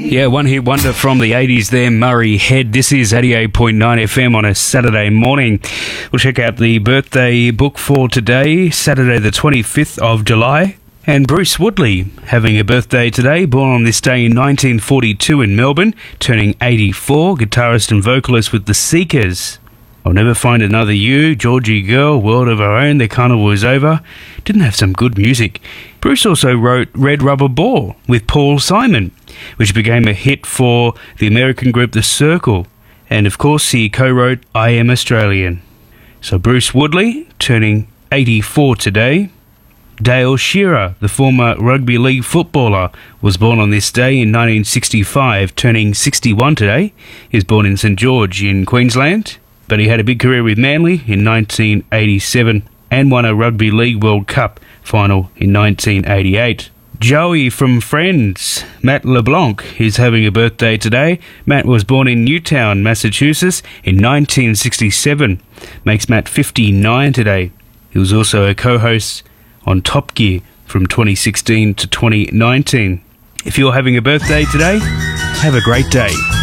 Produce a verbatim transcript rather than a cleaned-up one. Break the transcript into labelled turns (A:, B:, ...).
A: Yeah, one hit wonder from the eighties there, Murray Head. This is eighty-eight point nine F M on a Saturday morning. We'll check out the birthday book for today, Saturday the twenty-fifth of July. And Bruce Woodley having a birthday today, born on this day in nineteen forty-two in Melbourne, turning eighty-four, guitarist and vocalist with The Seekers. I'll Never Find Another You, Georgie Girl, World of Our Own, The Carnival Is Over. Didn't have some good music. Bruce also wrote Red Rubber Ball with Paul Simon, which became a hit for the American group The Circle. And of course he co-wrote I Am Australian. So Bruce Woodley, turning eighty-four today. Dale Shearer, the former rugby league footballer, was born on this day in nineteen sixty-five, turning sixty-one today. He was born in St George in Queensland, but he had a big career with Manly in nineteen eighty-seven and won a Rugby League World Cup final in nineteen eighty-eight. Joey from Friends, Matt LeBlanc, is having a birthday today. Matt was born in Newtown, Massachusetts in nineteen sixty-seven. Makes Matt fifty-nine today. He was also a co-host on Top Gear from twenty sixteen to twenty nineteen. If you're having a birthday today, have a great day.